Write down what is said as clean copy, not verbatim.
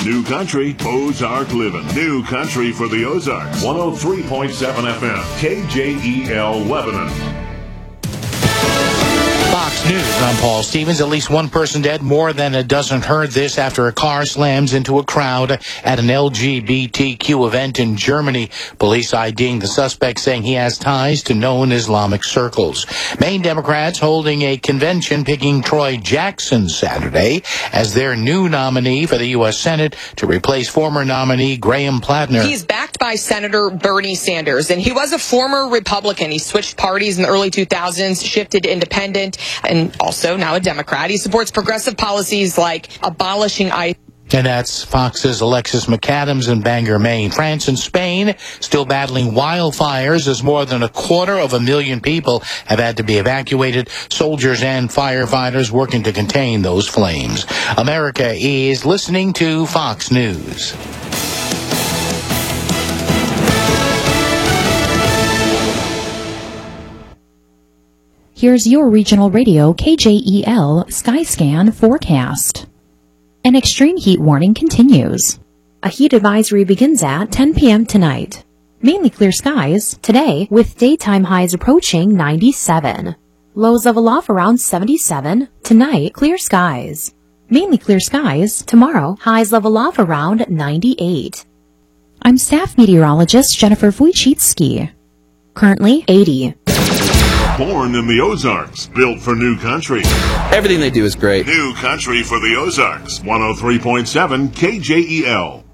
New Country, Ozark Living. New Country for the Ozarks. 103.7 FM, KJEL Lebanon. Fox News, I'm Paul Stevens. At least one person dead, more than a dozen heard this after a car slams into a crowd at an LGBTQ event in Germany. Police IDing the suspect, saying he has ties to known Islamic circles. Maine Democrats holding a convention picking Troy Jackson Saturday as their new nominee for the U.S. Senate to replace former nominee Graham Plattner. He's backed by Senator Bernie Sanders, and he was a former Republican. He switched parties in the early 2000s, shifted to independent, and also now a Democrat. He supports progressive policies like abolishing ICE. And that's Fox's Alexis McAdams in Bangor, Maine. France and Spain still battling wildfires as more than 250,000 people have had to be evacuated. Soldiers and firefighters working to contain those flames. America is listening to Fox News. Here's your regional radio KJEL Skyscan forecast. An extreme heat warning continues. A heat advisory begins at 10 p.m. tonight. Mainly clear skies today with daytime highs approaching 97. Lows level off around 77. Tonight, clear skies. Mainly clear skies. Tomorrow, highs level off around 98. I'm staff meteorologist Jennifer Wojcicki. Currently 80. Born in the Ozarks, built for New Country. Everything they do is great. New Country for the Ozarks. 103.7 KJEL.